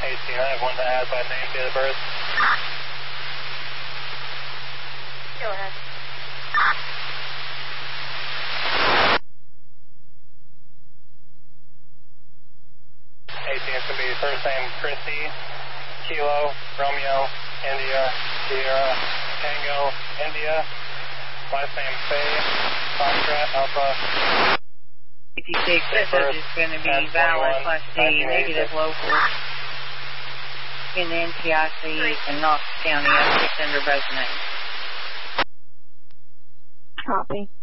I have one to add by name, date of birth. Go ahead. 18 is going to be first name Christy, Kilo, Romeo, India, Sierra, Tango, India. Last name Faye, Foxtrot, Alpha. 86, this is going to be valid plus D, negative local in the NTIC in Knox County, 6 under both names. Copy.